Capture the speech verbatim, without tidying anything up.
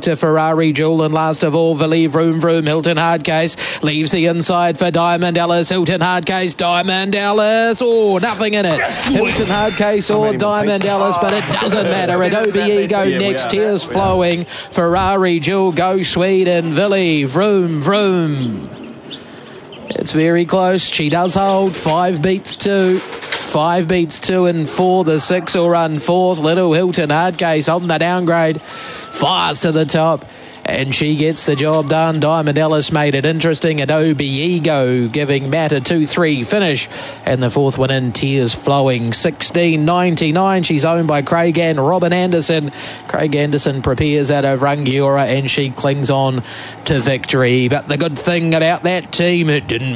to Ferrari Jewel, and last of all, Believe Vroom Vroom. Hilton Hardcase leaves the inside for Diamond Ellis. Hilton Hardcase, Diamond Ellis. Oh, nothing in it. Hilton Hardcase or Diamond Ellis, but it doesn't matter. Adobe Ego next, tears flowing. Ferrari Jewel, Go Sweden, Believe Vroom Vroom. It's very close. She does hold. Five beats two. Five beats two and four. The six will run fourth. Little Hilton Hardcase on the downgrade. Fires to the top. And she gets the job done. Diamond Ellis made it interesting. Adobe Ego giving Matt a two three finish. And the fourth one in, Tears Flowing. sixteen ninety-nine. She's owned by Craig and Robin Anderson. Craig Anderson prepares out of Rangiora, and she clings on to victory. But the good thing about that team, it didn't